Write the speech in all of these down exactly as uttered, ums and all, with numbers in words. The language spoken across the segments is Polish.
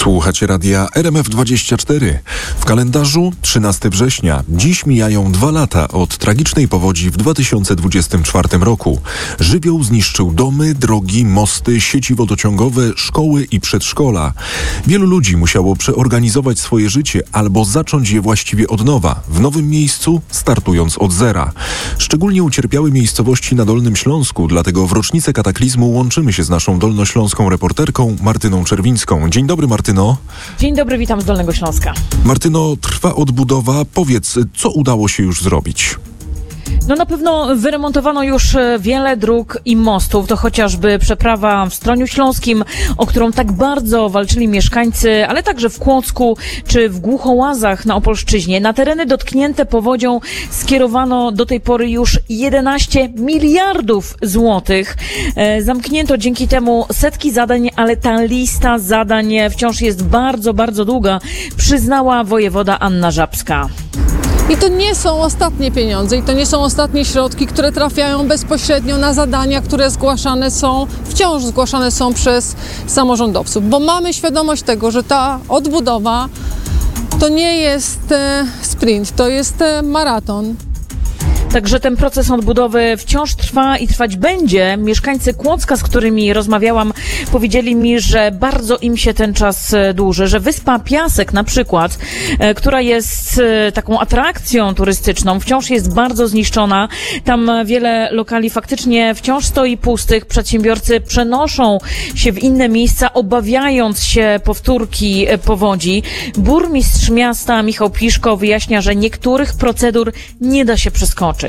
Słuchacie radia R M F dwadzieścia cztery. W kalendarzu trzynastego września. Dziś mijają dwa lata od tragicznej powodzi w dwa tysiące dwudziestym czwartym roku. Żywioł zniszczył domy, drogi, mosty, sieci wodociągowe, szkoły i przedszkola. Wielu ludzi musiało przeorganizować swoje życie albo zacząć je właściwie od nowa, w nowym miejscu, startując od zera. Szczególnie ucierpiały miejscowości na Dolnym Śląsku, dlatego w rocznicę kataklizmu łączymy się z naszą dolnośląską reporterką Martyną Czerwińską. Dzień dobry, Martyno. Dzień dobry, witam z Dolnego Śląska. Martyno, trwa odbudowa. Powiedz, co udało się już zrobić? No na pewno wyremontowano już wiele dróg i mostów. To chociażby przeprawa w Stroniu Śląskim, o którą tak bardzo walczyli mieszkańcy, ale także w Kłodzku czy w Głuchołazach na Opolszczyźnie. Na tereny dotknięte powodzią skierowano do tej pory już jedenaście miliardów złotych. E, zamknięto dzięki temu setki zadań, ale ta lista zadań wciąż jest bardzo, bardzo długa, przyznała wojewoda Anna Żabska. I to nie są ostatnie pieniądze i to nie są ostatnie środki, które trafiają bezpośrednio na zadania, które zgłaszane są, wciąż zgłaszane są przez samorządowców, bo mamy świadomość tego, że ta odbudowa to nie jest e, sprint, to jest e, maraton. Także ten proces odbudowy wciąż trwa i trwać będzie. Mieszkańcy Kłodzka, z którymi rozmawiałam, powiedzieli mi, że bardzo im się ten czas dłuży, że Wyspa Piasek na przykład, e, która jest e, taką atrakcją turystyczną, wciąż jest bardzo zniszczona. Tam wiele lokali faktycznie wciąż stoi pustych. Przedsiębiorcy przenoszą się w inne miejsca, obawiając się powtórki e, powodzi. Burmistrz miasta Michał Pliszko wyjaśnia, że niektórych procedur nie da się przeskoczyć.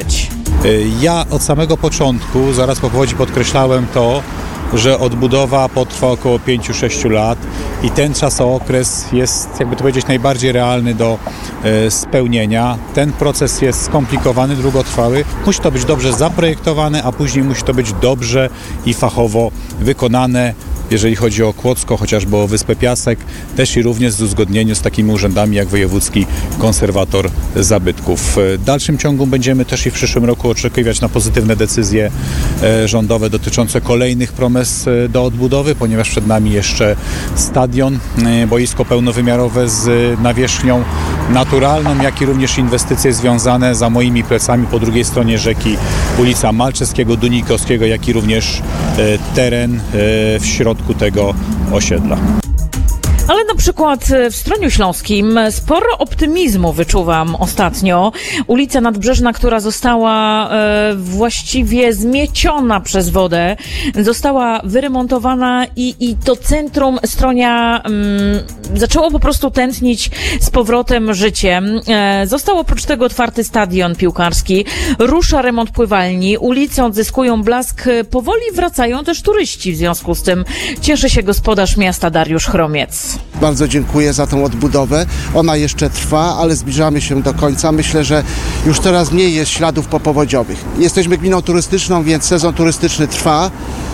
Ja od samego początku, zaraz po powodzi podkreślałem to, że odbudowa potrwa około pięć do sześciu lat i ten czasokres jest, jakby to powiedzieć, najbardziej realny do e, spełnienia. Ten proces jest skomplikowany, długotrwały. Musi to być dobrze zaprojektowane, a później musi to być dobrze i fachowo wykonane. Jeżeli chodzi o Kłodzko, chociażby o Wyspę Piasek, też i również w uzgodnieniu z takimi urzędami jak Wojewódzki Konserwator Zabytków. W dalszym ciągu będziemy też i w przyszłym roku oczekiwać na pozytywne decyzje rządowe dotyczące kolejnych promes do odbudowy, ponieważ przed nami jeszcze stadion, boisko pełnowymiarowe z nawierzchnią naturalną, jak i również inwestycje związane za moimi plecami po drugiej stronie rzeki, ulica Malczewskiego, Dunikowskiego, jak i również teren w środku tego osiedla. Ale na przykład w Stroniu Śląskim sporo optymizmu wyczuwam ostatnio. Ulica Nadbrzeżna, która została e, właściwie zmieciona przez wodę, została wyremontowana i, i to centrum Stronia mm, zaczęło po prostu tętnić z powrotem życiem. E, został oprócz tego otwarty stadion piłkarski, rusza remont pływalni, ulice odzyskują blask, powoli wracają też turyści w związku z tym. Cieszy się gospodarz miasta Dariusz Chromiec. Bardzo dziękuję za tą odbudowę. Ona jeszcze trwa, ale zbliżamy się do końca. Myślę, że już coraz mniej jest śladów popowodziowych. Jesteśmy gminą turystyczną, więc sezon turystyczny trwa.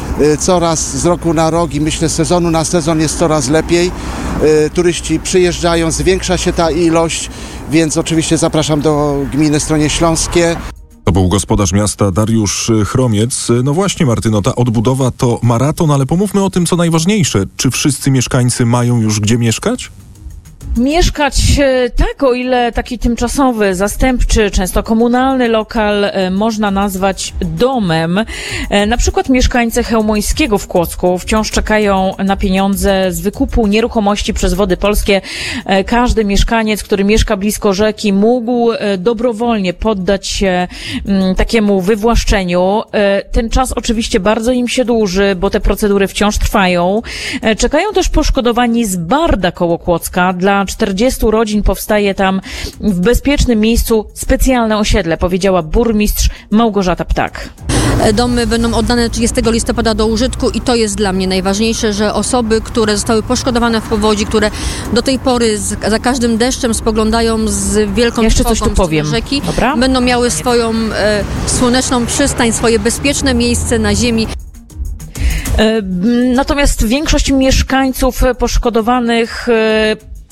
Coraz z roku na rok i myślę z sezonu na sezon jest coraz lepiej. Turyści przyjeżdżają, zwiększa się ta ilość, więc oczywiście zapraszam do gminy Stronie Śląskie. To był gospodarz miasta Dariusz Chromiec. No właśnie, Martyno, ta odbudowa to maraton, ale pomówmy o tym, co najważniejsze. Czy wszyscy mieszkańcy mają już gdzie mieszkać? Mieszkać tak, o ile taki tymczasowy, zastępczy, często komunalny lokal e, można nazwać domem. E, na przykład mieszkańcy Chełmońskiego w Kłodzku wciąż czekają na pieniądze z wykupu nieruchomości przez Wody Polskie. E, każdy mieszkaniec, który mieszka blisko rzeki, mógł e, dobrowolnie poddać się m, takiemu wywłaszczeniu. E, ten czas oczywiście bardzo im się dłuży, bo te procedury wciąż trwają. E, czekają też poszkodowani z Barda koło Kłodzka. Dla czterdziestu rodzin powstaje tam w bezpiecznym miejscu specjalne osiedle, powiedziała burmistrz Małgorzata Ptak. Domy będą oddane trzydziestego listopada do użytku i to jest dla mnie najważniejsze, że osoby, które zostały poszkodowane w powodzi, które do tej pory z, za każdym deszczem spoglądają z wielką Jeszcze coś tu trwogą powiem. rzeki, Dobra? będą miały swoją e, słoneczną przystań, swoje bezpieczne miejsce na ziemi. Natomiast większość mieszkańców poszkodowanych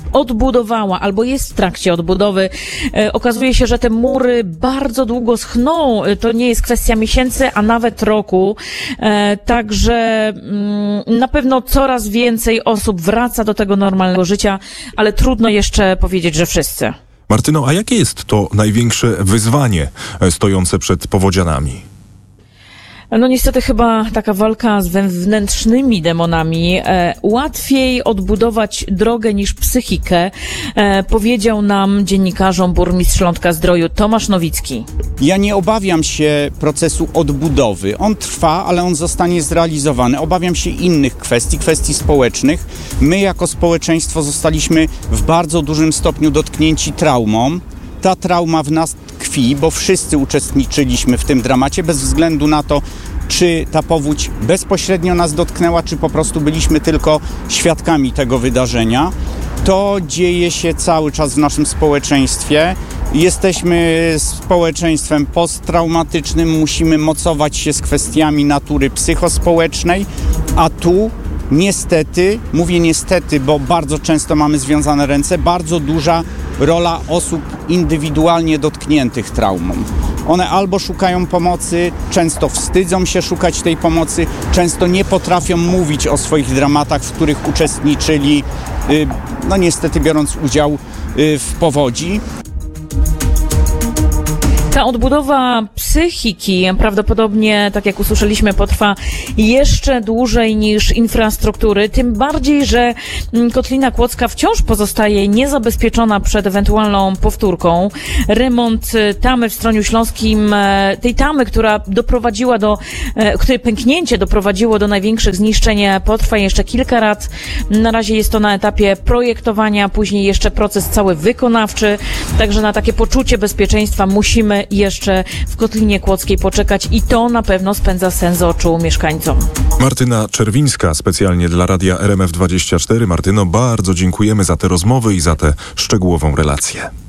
odbudowała albo jest w trakcie odbudowy. E, okazuje się, że te mury bardzo długo schną. To nie jest kwestia miesięcy, a nawet roku. E, także mm, na pewno coraz więcej osób wraca do tego normalnego życia, ale trudno jeszcze powiedzieć, że wszyscy. Martyno, a jakie jest to największe wyzwanie stojące przed powodzianami? No niestety chyba taka walka z wewnętrznymi demonami. E, łatwiej odbudować drogę niż psychikę, e, powiedział nam dziennikarzom burmistrz Śląska-Zdroju Tomasz Nowicki. Ja nie obawiam się procesu odbudowy. On trwa, ale on zostanie zrealizowany. Obawiam się innych kwestii, kwestii społecznych. My jako społeczeństwo zostaliśmy w bardzo dużym stopniu dotknięci traumą. Ta trauma w nas tkwi, bo wszyscy uczestniczyliśmy w tym dramacie, bez względu na to, czy ta powódź bezpośrednio nas dotknęła, czy po prostu byliśmy tylko świadkami tego wydarzenia. To dzieje się cały czas w naszym społeczeństwie. Jesteśmy społeczeństwem posttraumatycznym, musimy mocować się z kwestiami natury psychospołecznej, a tu niestety, mówię niestety, bo bardzo często mamy związane ręce, bardzo duża rola osób indywidualnie dotkniętych traumą. One albo szukają pomocy, często wstydzą się szukać tej pomocy, często nie potrafią mówić o swoich dramatach, w których uczestniczyli, no niestety biorąc udział w powodzi. Ta odbudowa psychiki prawdopodobnie, tak jak usłyszeliśmy, potrwa jeszcze dłużej niż infrastruktury, tym bardziej, że Kotlina Kłodzka wciąż pozostaje niezabezpieczona przed ewentualną powtórką. Remont tamy w Stroniu Śląskim, tej tamy, która doprowadziła do, której pęknięcie doprowadziło do największych zniszczeń, potrwa jeszcze kilka lat. Na razie jest to na etapie projektowania, później jeszcze proces cały wykonawczy, także na takie poczucie bezpieczeństwa musimy jeszcze w Kotlinie Kłodzkiej poczekać i to na pewno spędza sen z oczu mieszkańcom. Martyna Czerwińska, specjalnie dla Radia R M F dwadzieścia cztery. Martyno, bardzo dziękujemy za te rozmowy i za tę szczegółową relację.